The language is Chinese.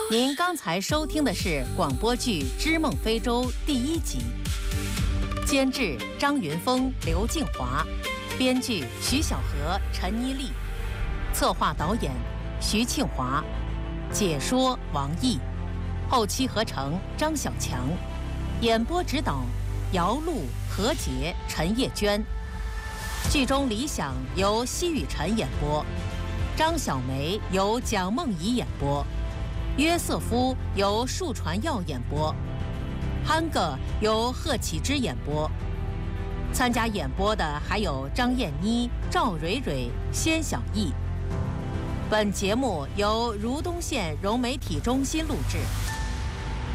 您刚才收听的是广播剧《织梦非洲》第1集，监制张云峰、刘静华，编剧徐小河、陈妮丽，策划导演徐庆华，解说王毅，后期合成张小强，演播指导姚璐、何洁、陈叶娟。剧中李想由奚雨辰演播，张小梅由蒋梦怡演播，约瑟夫由树传耀演播，憨哥由贺启之演播。参加演播的还有张燕妮、赵蕊蕊、仙小艺。本节目由如东县融媒体中心录制。